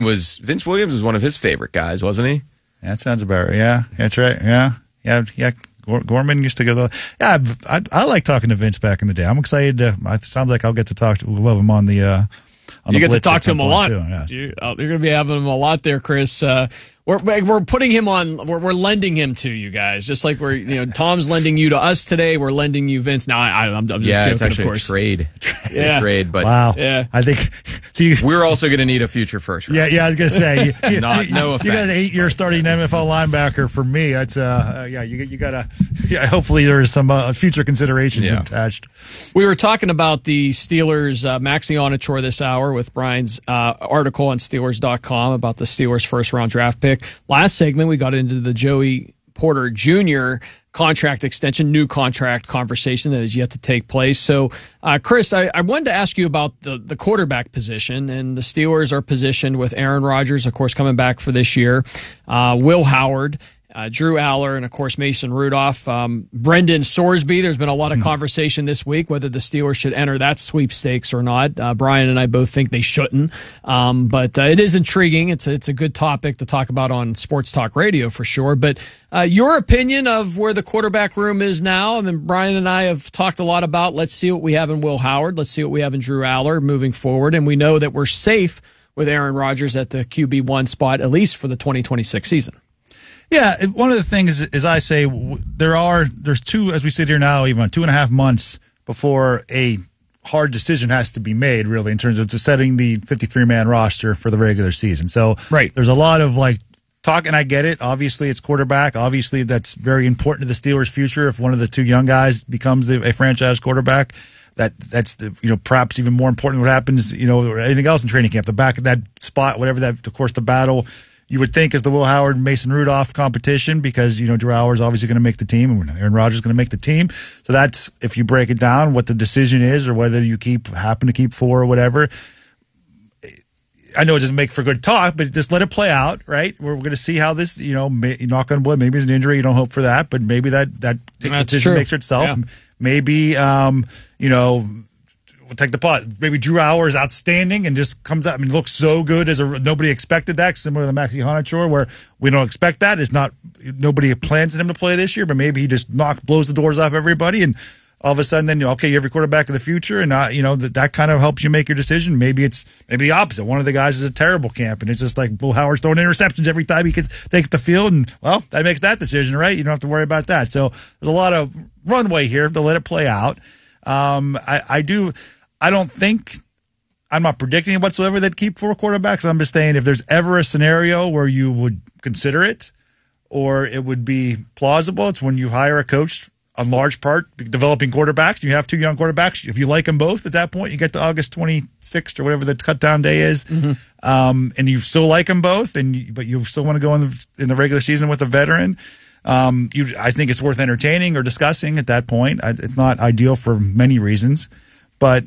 Vince Williams was one of his favorite guys, wasn't he? That sounds about right. Yeah, that's right. Yeah. Gorman used to go. I like talking to Vince back in the day. I'm excited. It sounds like I'll get to talk to him on the. You get to talk to him a lot. Too, yeah. You're going to be having him a lot there, Chris. We're putting him on. We're lending him to you guys, just like Tom's lending you to us today. We're lending you Vince. Now I'm just joking. It's actually of course. a trade. Yeah. A trade, but wow. Yeah. I think we're also going to need a future first round. Yeah. I was going to say, no offense. You got an 8-year starting NFL linebacker for me. That's you got to. Yeah, hopefully there is some future considerations attached. We were talking about the Steelers Maxi Onachor this hour with Brian's article on Steelers.com about the Steelers' first-round draft pick. Last segment, we got into the Joey Porter Jr. contract extension, new contract conversation that is yet to take place. So, Chris, I wanted to ask you about the quarterback position, and the Steelers are positioned with Aaron Rodgers, of course, coming back for this year, Will Howard, Drew Aller, and, of course, Mason Rudolph. Brendan Sorsby, there's been a lot of conversation this week whether the Steelers should enter that sweepstakes or not. Brian and I both think they shouldn't. But it is intriguing. It's a good topic to talk about on Sports Talk Radio for sure. But your opinion of where the quarterback room is now, I mean, Brian and I have talked a lot about let's see what we have in Will Howard. Let's see what we have in Drew Aller moving forward. And we know that we're safe with Aaron Rodgers at the QB1 spot, at least for the 2026 season. Yeah, one of the things is I say there's two, as we sit here now, even 2.5 months before a hard decision has to be made, really, in terms of setting the 53-man roster for the regular season. So there's a lot of talk, and I get it. Obviously, it's quarterback. Obviously, that's very important to the Steelers' future. If one of the two young guys becomes a franchise quarterback, that's perhaps even more important what happens, or anything else in training camp. The back of that spot, whatever that, of course, the battle you would think is the Will Howard and Mason Rudolph competition because, Drew Aller is obviously going to make the team and Aaron Rodgers is going to make the team. So that's, if you break it down, what the decision is or whether you happen to keep 4 or whatever. I know it doesn't make for good talk, but just let it play out, right? We're going to see how this, knock on wood, maybe it's an injury. You don't hope for that, but maybe that decision makes itself. Yeah. Maybe, we'll take the pot. Maybe Drew Aller is outstanding and just comes out. I mean, looks so good nobody expected that. Similar to the Maxi Onachor, where we don't expect that. It's not nobody plans him to play this year, but maybe he just blows the doors off everybody, and all of a sudden, then you have your quarterback of the future, and that kind of helps you make your decision. Maybe it's the opposite. One of the guys is a terrible camp, and it's just like Will Howard's throwing interceptions every time he takes the field, and that makes that decision, right? You don't have to worry about that. So there's a lot of runway here to let it play out. I'm not predicting whatsoever they'd keep 4 quarterbacks. I'm just saying if there's ever a scenario where you would consider it or it would be plausible, it's when you hire a coach, on large part, developing quarterbacks. You have 2 young quarterbacks. If you like them both at that point, you get to August 26th or whatever the cut-down day is, and you still like them both, but you still want to go in the regular season with a veteran. I think it's worth entertaining or discussing at that point. It's not ideal for many reasons. But,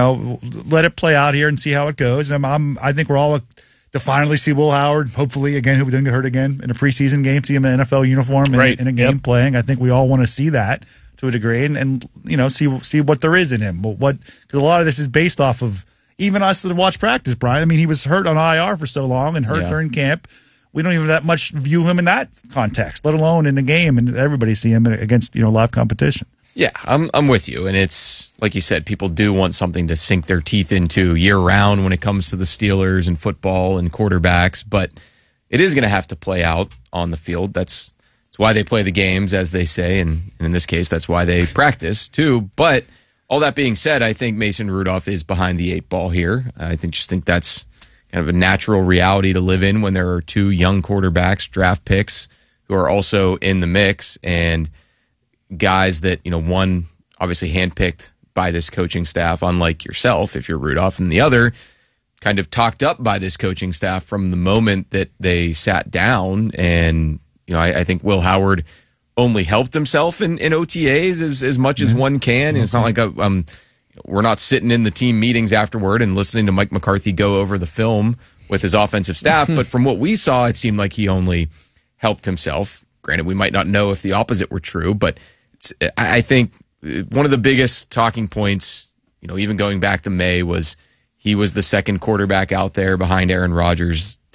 let it play out here and see how it goes. I think we're all to finally see Will Howard, hopefully, again, who didn't get hurt again, in a preseason game, see him in an NFL uniform in a game playing. I think we all want to see that to a degree and see what there is in him. Because a lot of this is based off of even us that have watched practice, Brian. I mean, he was hurt on IR for so long and hurt during camp. We don't even that much view him in that context, let alone in the game, and everybody see him against live competition. Yeah, I'm with you, and it's like you said, people do want something to sink their teeth into year round when it comes to the Steelers and football and quarterbacks, but it is going to have to play out on the field. That's why they play the games, as they say, and in this case, that's why they practice too. But all that being said, I think Mason Rudolph is behind the 8 ball here. I think that's kind of a natural reality to live in when there are 2 young quarterbacks, draft picks, who are also in the mix, and guys that, one obviously handpicked by this coaching staff, unlike yourself if you're Rudolph, and the other kind of talked up by this coaching staff from the moment that they sat down. And, I think Will Howard only helped himself in OTAs as much as one can. And it's not like we're not sitting in the team meetings afterward and listening to Mike McCarthy go over the film with his offensive staff. But from what we saw, it seemed like he only helped himself. Granted, we might not know if the opposite were true, but I think one of the biggest talking points, even going back to May, was He was the second quarterback out there behind Aaron Rodgers